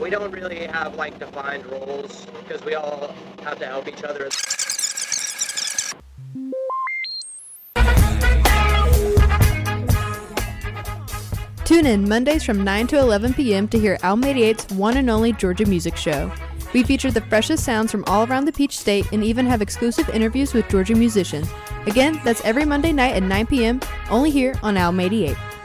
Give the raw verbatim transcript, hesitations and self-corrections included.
we don't really have like defined roles because we all have to help each other. Tune in Mondays from nine to eleven p.m. to hear Alma eighty-eight's one and only Georgia Music Show. We feature the freshest sounds from all around the Peach State and even have exclusive interviews with Georgia musicians. Again, that's every Monday night at nine p.m. only here on Alma eighty-eight.